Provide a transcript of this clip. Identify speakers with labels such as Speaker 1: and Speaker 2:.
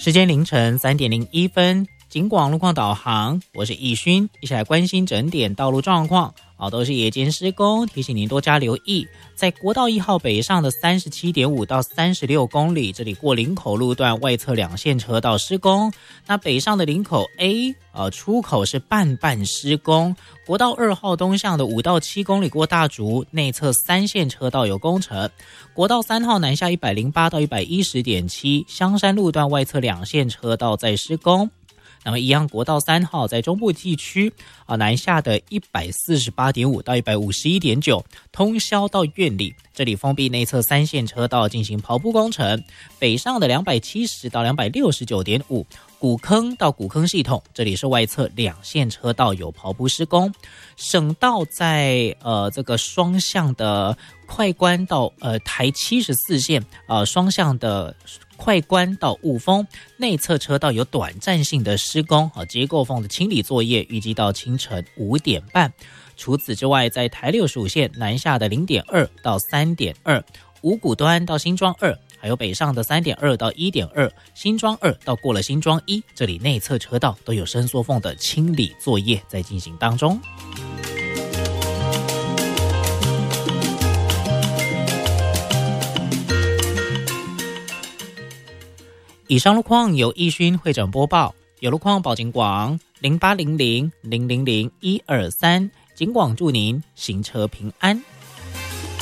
Speaker 1: 时间凌晨3:01，警广路况导航，我是易勋，一起来关心整点道路状况。都是夜间施工，提醒您多加留意。在国道1号北上的37.5到36公里，这里过林口路段外侧2线车道施工。那北上的林口 A 出口是半施工。国道2号东向的5到7公里过大竹，内侧3线车道有工程。国道3号南下108到110.7，香山路段外侧2线车道在施工。那么一样，国道3号在中部地区南下的148.5到151.9，通霄到苑里，这里封闭内侧3线车道进行刨铺工程。北上的270到269.5，古坑到古坑系统，这里是外侧2线车道有刨铺施工。省道在这个双向的快关到台74线双向的快关到雾峰，内侧车道有短暂性的施工结构缝的清理作业，预计到清晨5点半。除此之外，在台65线南下的 0.2 到 3.2， 五股端到新庄2，还有北上的 3.2 到 1.2， 新庄2到过了新庄1，这里内侧车道都有伸缩缝的清理作业在进行当中。以上路况由易勋会诊播报，有路况报警广0800000123，警广祝您行车平安。